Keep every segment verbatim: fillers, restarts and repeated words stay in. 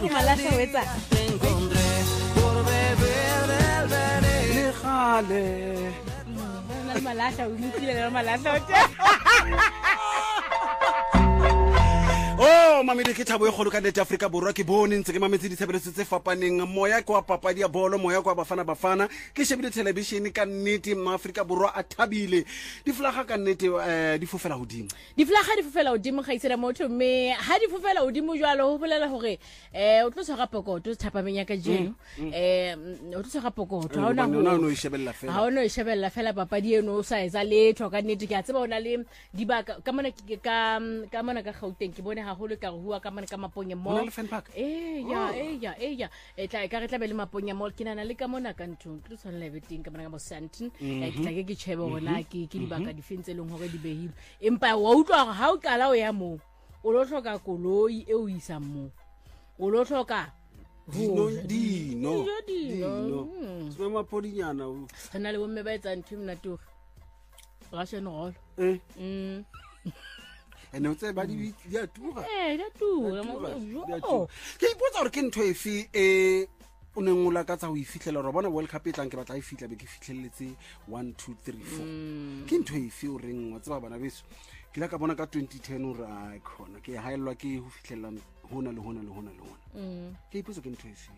Malaša o etsa Le gale na le Malaša o utlwile le Malaša o tja Oh, mamedi ke thabo e kgolo ka nete Afrika Borwa ke bone ntse ke mametse ditshebeletso tse fapaneng moya kwa papadi ya bolo moya kwa bafana bafana ke shebile television ka nnete ma Afrika Borwa a thabile di flaga ka nnete eh di fofela hodimo di flaga di fofela hodimo ga isela motho me ha di fofela hodimo jwalo ho bolela hore eh o tlo tshwara pokoto o thapa menya ka jeno eh o tlo tshwara pokoto ha ona ho no ishebella fela ha ona ishebella fela papadi eno o sa etsa letho ka nnete ke a tseba ona le dibaka ka mona ke ka ka mona ka Gauteng ke bone haholo ka hua ka mane ka Maponya Mall eh ya eh ya eh ya e tla ka re tla be le Maponya Mall ke nana le ka mona ka ntho ke tsona le beting ka mona ka Mo Santin e ke tla ke ke chebe bona ke ke dibaka di fentse leng hore di behile empa wa utlwa gore ha o kala o ya mo o lo hloka koloi e o isa mo o lo hloka dino dino dino se mapodinyana o hana le bomme ba etsa ntho mna to Russian roll eh mm ene o tse ba di dia tura eh da tura mo ke ipotsa gore ke ntho efe e o ne ngola ka tsa ho ifihlela re bona World Cup e tlang ke batla e fihla be ke fihlelletse one two three four ke ntho efe o reng wa tseba bana beso ke la ka bona ka twenty ten o ra khona ke haellwa ke ho fihlella hona le hona le hona le hona ke ipotsa ke ntho efe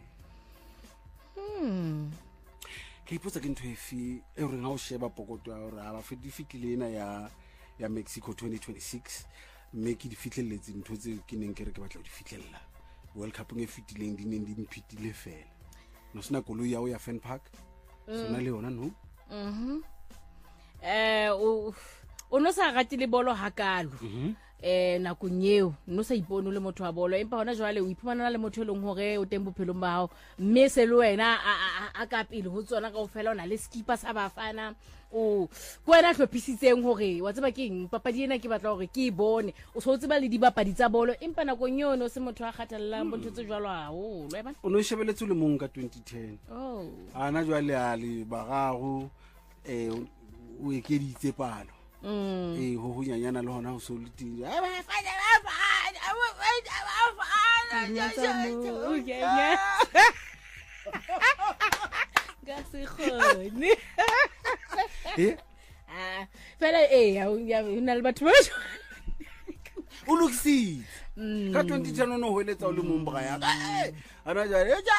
mm ke ipotsa ke ntho efe e re nga o sheba pokoto ya hore ha ba fedi fikile ena ya ya Mexico twenty twenty-six mme ke di fihlelletse ntho tse ke neng ke re ke batla ho di fihlella World Cup nge fitileng di neng di mphitile fela no sina koloi ya o ya Fan Park sona le yona no mhm eh o o no sa ratile bolo hakalo eh na kunyeo no sa ipone le motho wa bolo empa hona jwale o iphumana le motho e leng hore o teng bophelong ba hao mme se le wena a ka pele ho tsona ka ofela ona le skipper sa bafana o kwena hlophisitseng hore wa tseba ke eng papadi ena ke batla hore ke e bone o so tseba le dibapadi tsa bolo empa na konyono se motho a kgathallang bontho tse jwalo haholo e bana o no shebeletse le mong ka twenty ten oh ana jwale ali bagago eh o ekeditse palo mm eh ho hunyanyana le hona ho so le teng ba fana ba fana ba fana ga se khone eh ah fela eh ya una le batho ba o luksi ka twenty ten o no hoeletsa o le mong bra ya ana jare ja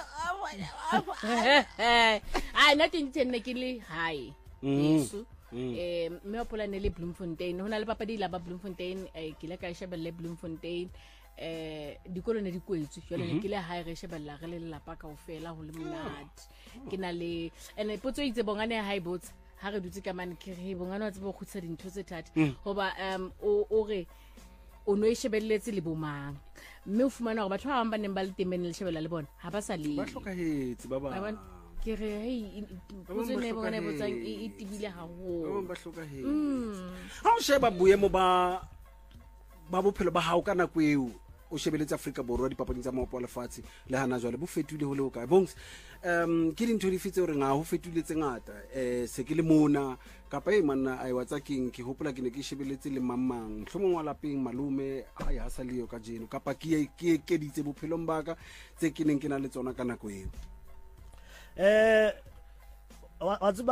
ai na twenty ten ne ke le hai yesu eh me opola ne le Bloemfontein hona le papadi la ba Bloemfontein eh ke le ka shebelle Bloemfontein eh dikolo ne di kwetswe jwale ne ke le hae re shebella re le lapa ka ofela ho le monate ke na le ene potso itse bongane hae botsa ha re dutse ka mane ke re bongane wa tsebo khutsa dintho tse thata hoba um o re o no e shebelletse le bomang mme o fumana hore batho ba bang ba neng ba le temene le shebella le bona ha ba sa le ba hlokahetse ba ba ke re hey potso ne bongane botsang e tibile haholo ba hlokahetse ha o sheba boemo ba ba bophelo ba hao kana kweo o shebeletse Afrika Borwa dipapading tsa maopo lefatshe le hana jwale bo fetule ho le ho kae bongs um ke dintho di fitse hore nga ho fetuletse ngata eh se ke le mona kapa e manna ai watsa king ke hopola ke ne ke shebeletse le mamang hlomong wa lapeng malume a ya sa le yo ka jeno kapa ke ke keditse bophelong baka tse ke neng ke na le tsona kana kweo eh wa